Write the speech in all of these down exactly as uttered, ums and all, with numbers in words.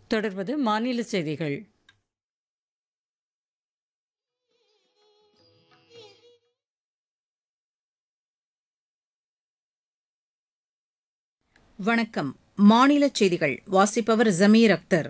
தொடர்வது மாநில செய்திகள். வணக்கம். மாநிலச் செய்திகள் வாசிப்பவர் ஜமீர் அக்தர்.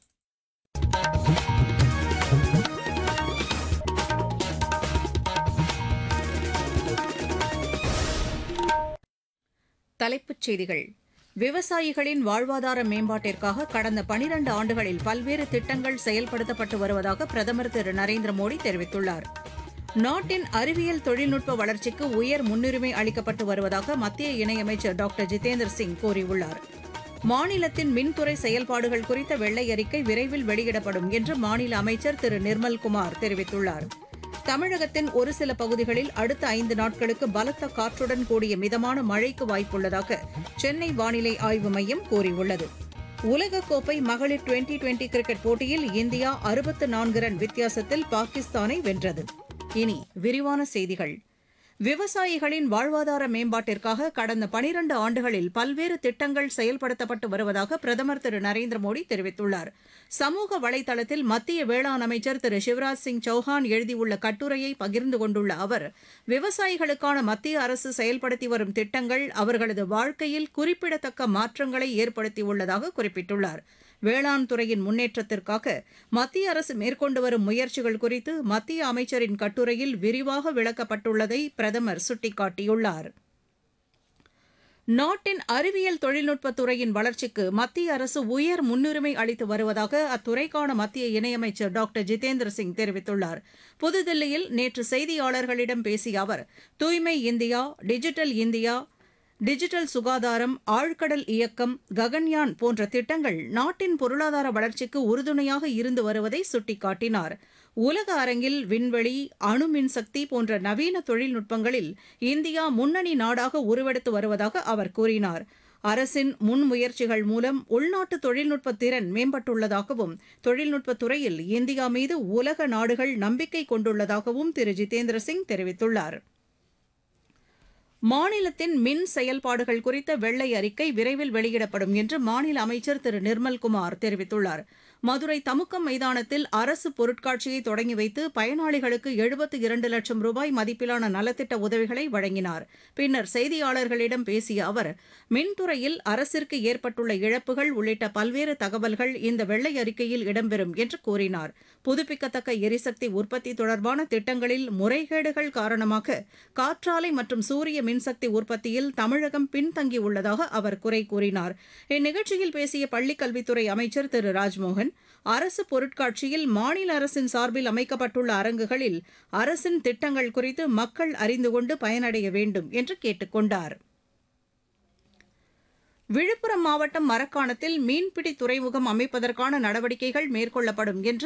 தலைப்புச் செய்திகள். விவசாயிகளின் வாழ்வாதார மேம்பாட்டிற்காக கடந்த பனிரண்டு ஆண்டுகளில் பல்வேறு திட்டங்கள் செயல்படுத்தப்பட்டு வருவதாக பிரதமர் திரு நரேந்திர மோடி தெரிவித்துள்ளார். நாட்டின் அறிவியல் தொழில்நுட்ப வளர்ச்சிக்கு உயர் முன்னுரிமை அளிக்கப்பட்டு வருவதாக மத்திய இணையமைச்சர் டாக்டர் ஜிதேந்திர சிங் கூறியுள்ளார். மாநிலத்தின் மின்துறை செயல்பாடுகள் குறித்த வெள்ளை அறிக்கை விரைவில் வெளியிடப்படும் என்று மாநில அமைச்சர் திரு நிர்மல்குமார் தெரிவித்துள்ளார். தமிழகத்தின் ஒரு சில பகுதிகளில் அடுத்த ஐந்து நாட்களுக்கு பலத்த காற்றுடன் கூடிய மிதமான மழைக்கு வாய்ப்புள்ளதாக சென்னை வானிலை ஆய்வு மையம் கூறியுள்ளது. உலகக்கோப்பை மகளிர் டுவெண்டி டுவெண்டி கிரிக்கெட் போட்டியில் இந்தியா அறுபத்து நான்கு ரன் வித்தியாசத்தில் பாகிஸ்தானை வென்றது. இனி விரிவான செய்திகள். விவசாயிகளின் வாழ்வாதார மேம்பாட்டிற்காக கடந்த பனிரண்டு ஆண்டுகளில் பல்வேறு திட்டங்கள் செயல்படுத்தப்பட்டு வருவதாக பிரதமர் திரு நரேந்திர மோடி தெரிவித்துள்ளார். சமூக வலைதளத்தில் மத்திய வேளாண் அமைச்சர் திரு சிவராஜ் சிங் சௌஹான் எழுதியுள்ள கட்டுரையை பகிர்ந்து கொண்டுள்ள அவர், விவசாயிகளுக்கான மத்திய அரசு செயல்படுத்தி வரும் திட்டங்கள் அவர்களது வாழ்க்கையில் குறிப்பிடத்தக்க மாற்றங்களை ஏற்படுத்தியுள்ளதாக குறிப்பிட்டுள்ளார். வேளாண் துறையின் முன்னேற்றத்திற்காக மத்திய அரசு மேற்கொண்டு வரும் முயற்சிகள் குறித்து மத்திய அமைச்சரின் கட்டுரையில் விரிவாக விளக்கப்பட்டுள்ளதை பிரதமர் சுட்டிக்காட்டியுள்ளார். நாட்டின் அறிவியல் தொழில்நுட்பத் துறையின் வளர்ச்சிக்கு மத்திய அரசு உயர் முன்னுரிமை அளித்து வருவதாக அத்துறைக்கான மத்திய இணையமைச்சர் டாக்டர் ஜிதேந்திர சிங் தெரிவித்துள்ளார். புதுதில்லியில் நேற்று செய்தியாளர்களிடம் பேசிய அவர், தூய்மை இந்தியா, டிஜிட்டல் இந்தியா, டிஜிட்டல் சுகாதாரம், ஆழ்கடல் இயக்கம், ககன்யான் போன்ற திட்டங்கள் நாட்டின் பொருளாதார வளர்ச்சிக்கு உறுதுணையாக இருந்து வருவதை சுட்டிக்காட்டினார். உலக அரங்கில் விண்வெளி, அணு மின்சக்தி போன்ற நவீன தொழில்நுட்பங்களில் இந்தியா முன்னணி நாடாக உருவெடுத்து வருவதாக அவர் கூறினார். அரசின் முன்முயற்சிகள் மூலம் உள்நாட்டு தொழில்நுட்ப திறன் மேம்பட்டுள்ளதாகவும் தொழில்நுட்பத் துறையில் இந்தியா மீது உலக நாடுகள் நம்பிக்கை கொண்டுள்ளதாகவும் திரு ஜிதேந்திர சிங் தெரிவித்துள்ளார். மாநிலத்தின் மின் செயல்பாடுகள் குறித்த வெள்ளை அறிக்கை விரைவில் வெளியிடப்படும் என்று மாநில அமைச்சர் திரு நிர்மல்குமார் தெரிவித்துள்ளார். மதுரை தமுக்கம் மைதானத்தில் அரசு பொருட்காட்சியை தொடங்கி வைத்து பயனாளிகளுக்கு எழுபத்து இரண்டு லட்சம் ரூபாய் மதிப்பிலான நலத்திட்ட உதவிகளை வழங்கினார். பின்னர் செய்தியாளர்களிடம் பேசிய அவர், மின்துறையில் அரசிற்கு ஏற்பட்டுள்ள இழப்புகள் உள்ளிட்ட பல்வேறு தகவல்கள் இந்த வெள்ளை அறிக்கையில் இடம்பெறும் என்று கூறினார். புதுப்பிக்கத்தக்க எரிசக்தி உற்பத்தி தொடர்பான திட்டங்களில் முறைகேடுகள் காரணமாக காற்றாலை மற்றும் சூரிய மின்சக்தி உற்பத்தியில் தமிழகம் பின்தங்கியுள்ளதாக அவர் குறை கூறினார். இந்நிகழ்ச்சியில் பேசிய பள்ளிக்கல்வித்துறை அமைச்சர் திரு ராஜ்மோகன், அரசு பொருட்காட்சியில் மாநில அரசின் சார்பில் அமைக்கப்பட்டுள்ள அரங்குகளில் அரசின் திட்டங்கள் குறித்து மக்கள் அறிந்து கொண்டு பயனடைய வேண்டும் என்று கேட்டுக் கொண்டார். விழுப்புரம் மாவட்டம் மரக்காணத்தில் மீன்பிடி துறைமுகம் அமைப்பதற்கான நடவடிக்கைகள் மேற்கொள்ளப்படும் என்று